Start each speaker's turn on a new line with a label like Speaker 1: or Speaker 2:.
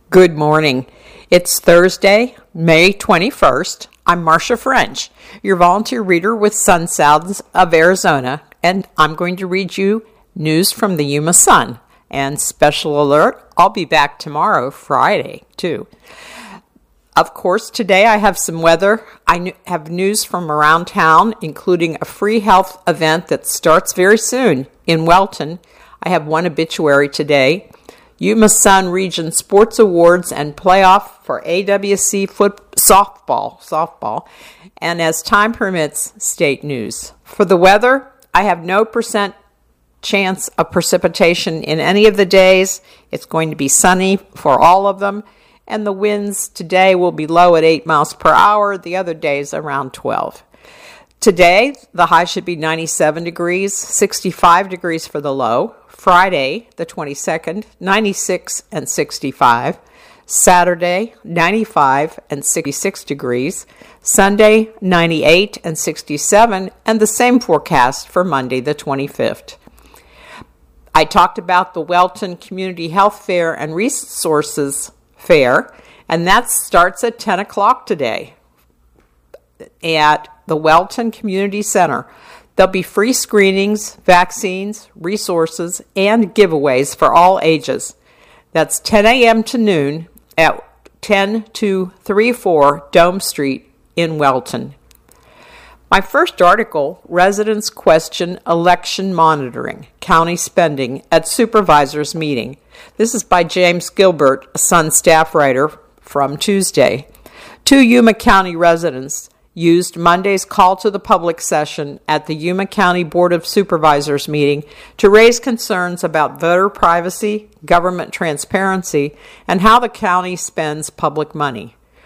Speaker 1: Good morning. It's Thursday, May 21st. I'm Marcia French, your volunteer reader with Sun Sounds of Arizona, and I'm going to read you news from the Yuma Sun. And special alert, I'll be back tomorrow, Friday, too. Of course, today I have some weather. I have news from around town, including a free health event that starts very soon in Welton. I have one obituary today. Yuma Sun Region Sports Awards and playoff for AWC softball, and as time permits, state news. For the weather, I have no % chance of precipitation in any of the days. It's going to be sunny for all of them, and the winds today will be low at 8 miles per hour, the other days around 12. Today, the high should be 97 degrees, 65 degrees for the low. Friday, the 22nd, 96 and 65. Saturday, 95 and 66 degrees. Sunday, 98 and 67, and the same forecast for Monday, the 25th. I talked about the Welton Community Health Fair and Resources Fair, and that starts at 10 o'clock today at the Welton Community Center. There'll be free screenings, vaccines, resources, and giveaways for all ages. That's 10 a.m. to noon at 10234 Dome Street in Welton. My first article, Residents Question Election Monitoring, County Spending at Supervisors Meeting. This is by James Gilbert, a Sun staff writer from Tuesday. 2 Yuma County residents used Monday's call to the public session at the Yuma County Board of Supervisors meeting to raise concerns about voter privacy, government transparency, and how the county spends public money.